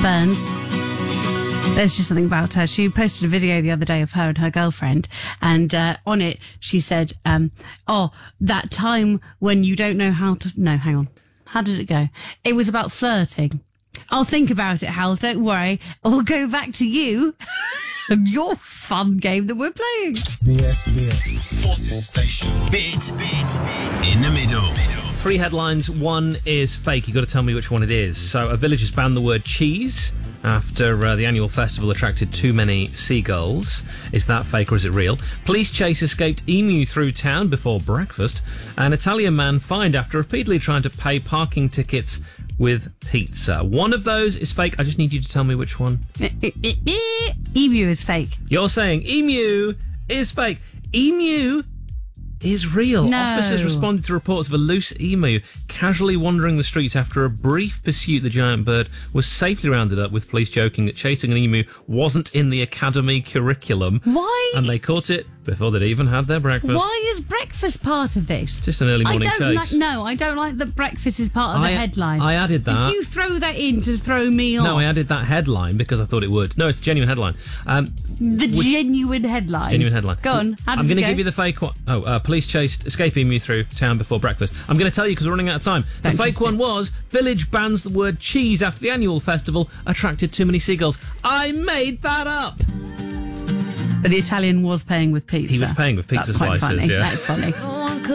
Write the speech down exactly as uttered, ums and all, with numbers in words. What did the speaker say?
Burns. There's just something about her. She posted a video the other day of her and her girlfriend, and uh, on it she said, um, oh, that time when you don't know how to... No, hang on. How did it go? It was about flirting. I'll think about it, Hal. Don't worry. We'll go back to you and your fun game that we're playing. B S B S Forces Station. Bit, bit, bit. In the middle. Three headlines. One is fake. You've got to tell me which one it is. So, a village has banned the word cheese after uh, the annual festival attracted too many seagulls. Is that fake or is it real? Police chase escaped emu through town before breakfast. An Italian man fined after repeatedly trying to pay parking tickets with pizza. One of those is fake. I just need you to tell me which one. Emu is fake. You're saying emu is fake. Emu is real. No. Officers responded to reports of a loose emu casually wandering the streets after a brief pursuit. The giant bird was safely rounded up, with police joking that chasing an emu wasn't in the academy curriculum. Why? And they caught it before they'd even had their breakfast. Why is breakfast part of this? Just an early morning I don't chase. Like, no, I don't like that breakfast is part of I, the headline. I added that. Did you throw that in to throw me off? No, I added that headline because I thought it would. No, it's a genuine headline. Um, the which, genuine headline. Genuine headline. Go on. How does I'm going it to go? give you the fake one. Oh, uh, police chased escape emu through town before breakfast. I'm going to tell you because we're running out of time. The Don't fake trust one it. was village bans the word cheese after the annual festival attracted too many seagulls. I made that up. But the Italian was paying with pizza. He was paying with pizza That's quite slices, funny. yeah. That's funny.